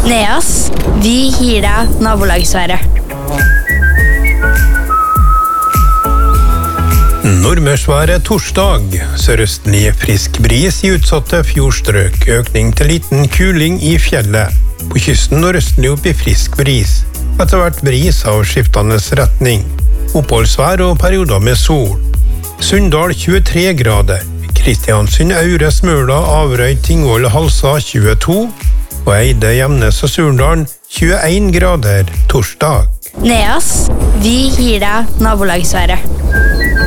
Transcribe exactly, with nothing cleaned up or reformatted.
Neas, vi gir deg nabolagsværet. Nordmørsværet torsdag. Sørøstlig frisk bris i utsatte fjordstrøk. Økning til liten kuling i fjellet. På kysten nordøstlig opp i frisk bris. Etter hvert bris av skiftende retning. Oppholdsvær og perioder med sol. Sunndal tjuetre grader. Kristiansund, Aure, Smøla, Averøy, Tingvoll, Halsa tjueto. Og Eide, Gjemnes og Surndalen tjueen grader torsdag. Neas, vi gir deg nabolagsværet.